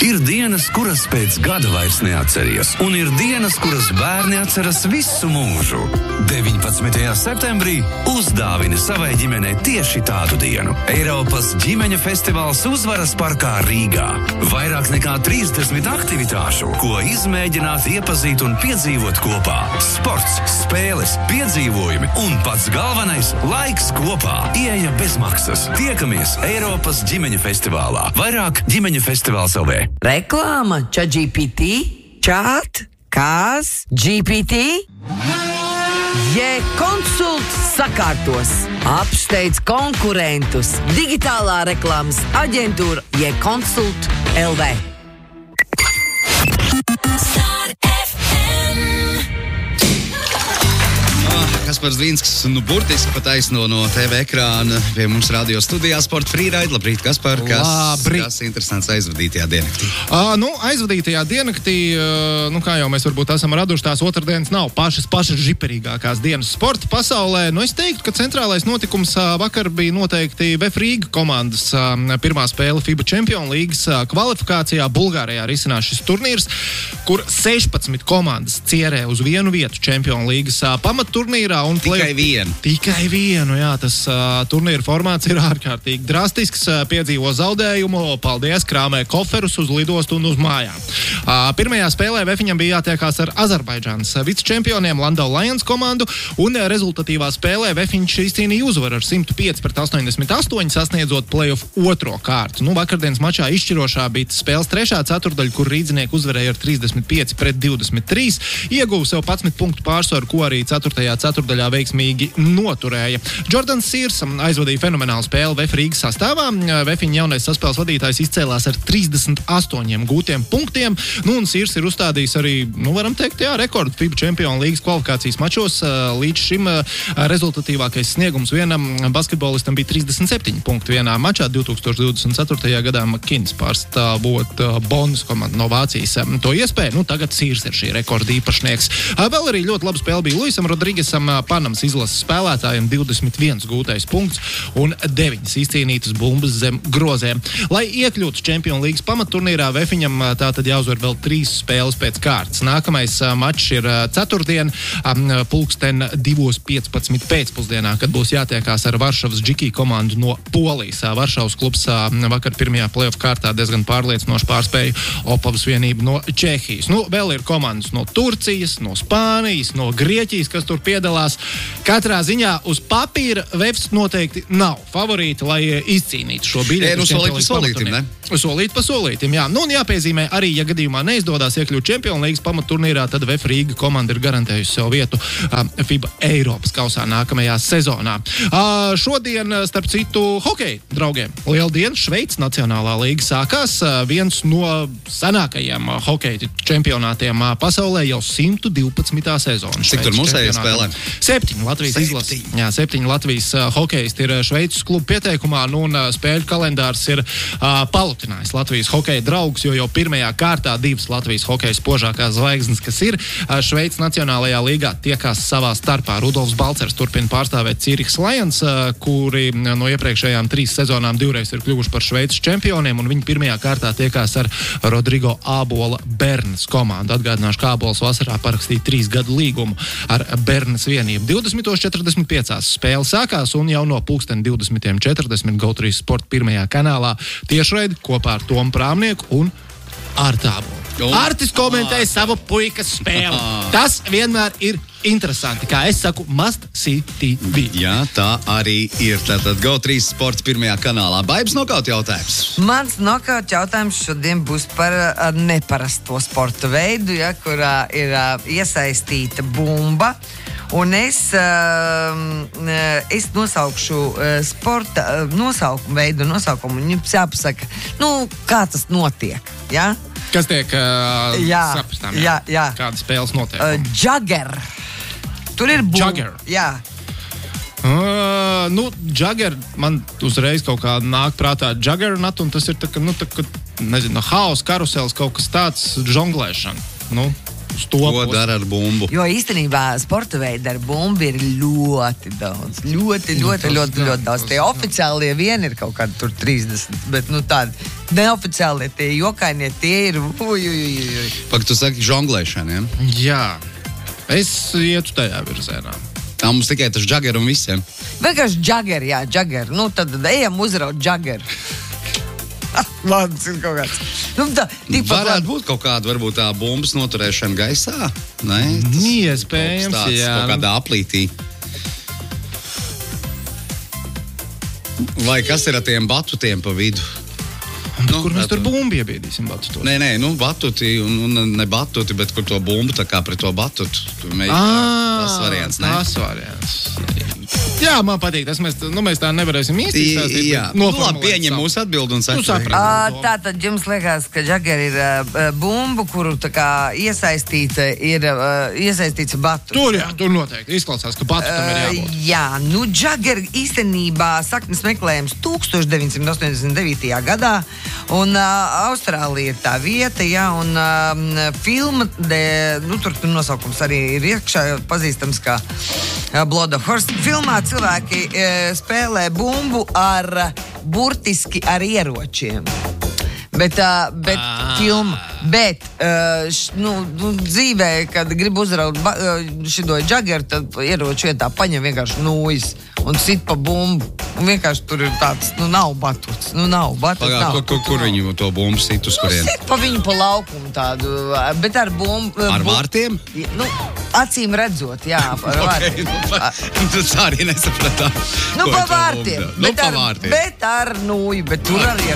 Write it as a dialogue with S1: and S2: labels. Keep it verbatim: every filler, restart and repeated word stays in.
S1: Ir dienas, kuras pēc gada vairs neatceries, un ir dienas, kuras bērni atceras visu mūžu. deviņpadsmitajā septembrī uzdāvini savai ģimenei tieši tādu dienu. Eiropas ģimeņu festivāls Uzvaras parkā Rīgā. Vairāk nekā trīsdesmit aktivitāšu, ko izmēģināt, iepazīt un piedzīvot kopā. Sports, spēles, piedzīvojumi un pats galvenais - laiks kopā. Ieeja bez maksas. Tiekamies Eiropas ģimeņu festivālā. Vairāk ģimeņu festivāls L V.
S2: Reklāma ChatGPT, Chat, Kās, G P T. J-Konsults sakārtos, apsteidz konkurentus. Digitālā reklāmas aģentūra J-Konsult L V.
S3: Kaspars Dvīnskis, nu burtiski pataisno no T V ekrāna pie mums radio studijā Sport Freeride. Labrīt, Kaspar, kas, kas interesants aizvadītajā diennaktī?
S4: Uh, nu, aizvadītajā diennaktī, uh, nu kā jau mēs varbūt esam raduši, tās otrdienas nav pašas pašas žiperīgākās dienas sporta pasaulē. Nu, es teiktu, ka centrālais notikums uh, vakar bija noteikti V F Rīga komandas uh, pirmā spēle FIBA Champions līgas uh, kvalifikācijā. Bulgārijā risinās šis turnīrs, kur sešpadsmit komandas cierē uz vienu vietu Champions līgas uh, pamatturnīrā.
S3: Tikai vienu.
S4: Tikai vienu, jā, tas uh, turnīra formāts ir ārkārtīgi drastisks, uh, piedzīvo zaudējumu, paldies, krāmē koferus uz lidostu un uz mājām. Uh, pirmajā spēlē Vefiņam bija jātiekās ar Azerbaidžānas vicečempioniem Landau Lions komandu, un uh, rezultatīvā spēlē Vefiņš izcīnīja uzvaru ar simt pieci pret astoņdesmit astoņi, sasniedzot playoff otro kārtu. Nu, vakardienas mačā izšķirošā bija spēles trešā ceturdaļa, kur rīdzinieki uzvarēja ar trīsdesmit pieci pret divdesmit trīs, ieguva sev padsmit punktu pārsvaru, ko arī ceturtajā ceturdaļā veiksmīgi noturēja. Jordans Sears aizvadīja fenomenālu spēli V F Rīgas sastāvā. Vefiņa jaunais saspēles vadītājs izcēlās ar trīsdesmit astoņiem gūtiem punktiem. Nu, un Sears ir uzstādījis arī, nu, varam teikt, jā, rekordu FIBA Champions līgas kvalifikācijas mačos. Līdz šim rezultatīvākais sniegums vienam basketbolistam bija trīsdesmit septiņi punkti vienā mačā. divtūkstoš divdesmit ceturtajā gadā McKinney pārstāvot Bonus komandu no Vācijas to iespēju. Nu, tagad Sears ir šī rekorda īpašnieks. Vēl arī ļoti laba spēle bija Luisam Rodrigesam, Panamas izlases spēlētājiem, divdesmit viens gūtais punkts un deviņas izcīnītas bumbas zem grozēm. Lai iekļūtu Champions līgas pamatturnīrā, Vefiņam tātad jāuzvar vēl trīs spēles pēc kārtas. Nākamais mačs ir ceturtdien, pulksten divos piecpadsmit pēcpusdienā, kad būs jātiekās ar Varšavas Džiki komandu no Polijas. Varšavas klubs vakar pirmajā playoff kārtā diezgan pārliecinoši pārspēja Opavas vienību no Čehijas. Nu, vēl ir komandas no Turcijas, no Spānijas, no Grieķijas, kas tur piedalās. Katrā ziņā uz papīra Vefs noteikti nav favorīti, lai izcīnītu šo biļeti.
S3: E, nu, solīt pa solītim, ne?
S4: Solīt pa solītim, jā. Nu, un jāpiezīmē arī, ja gadījumā neizdodas iekļūt Champions līgas pamatturnīrā, tad V F Rīga komanda ir garantējusi sev vietu uh, FIBA Eiropas kausā nākamajā sezonā. Uh, šodien, starp citu, hokeja draugiem, liela diena, Šveices Nacionālā līga sākās. Uh, viens no senākajiem uh, hokeja čempionātiem uh, pasaulē jau simt divpadsmitā sezona.
S3: Cik tur mūsēja spēlē?
S4: Septiņi Latvijas izlases. Jā, septiņi Latvijas uh, hokeisti ir Šveices klubu pieteikumā, nu, un uh, spēļu kalendārs ir uh, palutinājis Latvijas hokeja draugus, jo jau pirmajā kārtā divas Latvijas hokeja spožākās zvaigznes, kas ir uh, Šveices Nacionālajā līgā, tiekās savā starpā. Rudolfs Balcers turpina pārstāvēt Zürich Lions, uh, kuri no iepriekšējām trīs sezonām divreiz ir kļuvuši par Šveices čempioniem, un viņi pirmajā kārtā tiekās ar Rodrigo Ābola Bernas komandu. Atgādināšu, ka Ābols vasarā parakstīja trīs gadu līgumu ar Bernas vienību. divdesmit četrdesmit pieci spēle sākās, un jau no pulksten divdesmit četrdesmit Go trīs Sport pirmajā kanālā tiešraidi kopā ar Tomu Prāmnieku un Artu Ābolu. Artis komentēja savu puikas spēli. Tas vienmēr ir interesanti, kā es saku, must see T V.
S3: Jā, tā arī ir. Tātad Go trīs Sports pirmajā kanālā. Baibas nokaut jautājums.
S2: Mans nokaut jautājums šodien būs par uh, neparasto sporta veidu, ja, kurā ir uh, iesaistīta bumba. Un es, uh, es nosaukšu uh, sporta uh, nosaukumu veidu, nosaukumu, un jums jāpasaka, nu, kā tas notiek, ja?
S4: Kas tiek uh,
S2: jā,
S4: saprastām, jā?
S2: Jā, jā.
S4: Kāda spēles notiek?
S2: Uh, jugger. Tur ir bumba.
S4: Jugger.
S2: Jā.
S4: Uh, nu, jugger, man uzreiz kaut kā nāk prātā juggernut, un tas ir tā, ka, nu, tā, ka, nezinu, haos, karusels, kaut kas tāds, žonglēšana. Nu, uz to
S3: Ko dara ar bumbu?
S2: Jo īstenībā sporta veidi ar bumbu ir ļoti daudz. Ļoti, ļoti, ļoti, ļoti, ļoti daudz. Tie oficiālie vien ir kaut kādi tur trīsdesmit, bet nu tādi neoficiālie tie jokainie tie ir. Uj, uj, uj, uj.
S3: Pak, tu saki žonglēšana, ja?
S4: Jā, es ietu tajā virzienā.
S3: Tā mums tikai tas džager un visiem.
S2: Vienkārši džager, jā, džager. Nu, tad ejam uzraut džageru. Labi, tas ir kaut kāds. Nu, tā,
S3: varētu būt kaut kāda, varbūt tā bumbas noturēšana gaisā. Nē, tas
S4: iespējams,
S3: tāds,
S4: jā.
S3: Kaut kādā aplītī. Vai kas ir ar tiem batutiem pa vidu?
S4: Nu, kur mēs tur bumbu iebiedīsim batutos?
S3: Nē, nē, nu batuti, un, un ne batuti, bet kur to bumbu tā kā pret to batutu. Mēģinā, tas variants, ne?
S4: Tas variants. Jā, man patīk, tas mēs, nu, mēs tā nevarēsim īsti izstāstīt.
S3: Jā, nu labi, pieņem mūsu atbildi un saka.
S4: Nu,
S2: uh, tātad jums liekas, ka džageri ir uh, bumbu, kuru tā kā iesaistīta ir uh, iesaistīts batuts.
S4: Tur, jā, tur noteikti izklausās, ka batutam ir jābūt.
S2: Uh, jā, nu džageri īstenībā saknes meklējums tūkstoš deviņsimt astoņdesmit devītajā gadā, un uh, Austrālija ir tā vieta, jā, un uh, filma, de, nu tur nosaukums arī ir iekšā, pazīstams kā uh, Blood of Horse. Filmā cilvēki e, spēlē bumbu ar burtiski ar ieročiem. Bet, uh, bet
S4: ah.
S2: filma, bet uh, š, nu, nu, dzīvē, kad grib uzraut ba, uh, šido džageru, tad ieroču vietā paņem vienkārši nūjas un sit pa bumbu. Un vienkārši tur ir tāds, nu nav batuts, nu nav batuts.
S3: Pagā,
S2: nav.
S3: kur, kur, kur viņu to bumbu sit uz kurien?
S2: Nu, sit pa viņu pa laukumu tādu, bet ar bumbu.
S3: Ar vārtiem?
S2: Nu, acīm redzot, jā, ar vārtiem.
S3: Okay, nu, pa, tu tā arī nesapratā.
S2: Nu, pa vārtiem.
S3: Nu,
S2: Bet
S3: pa
S2: ar,
S3: vārtiem.
S2: bet ar nūju, bet tur arī